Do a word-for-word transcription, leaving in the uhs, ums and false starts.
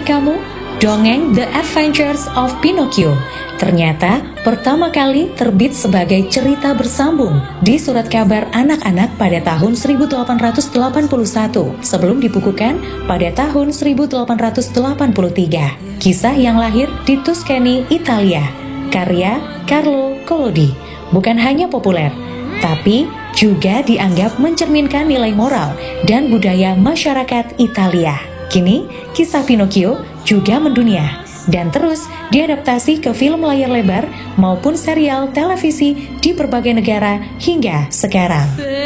Tahukah kamu, dongeng The Adventures of Pinocchio ternyata pertama kali terbit sebagai cerita bersambung di Surat Kabar Anak-anak pada tahun seribu delapan ratus delapan puluh satu sebelum dibukukan pada tahun seribu delapan ratus delapan puluh tiga. Kisah yang lahir di Tuscany, Italia, karya Carlo Collodi, bukan hanya populer, tapi juga dianggap mencerminkan nilai moral dan budaya masyarakat Italia. Kini, kisah Pinocchio juga mendunia dan terus diadaptasi ke film layar lebar maupun serial televisi di berbagai negara hingga sekarang.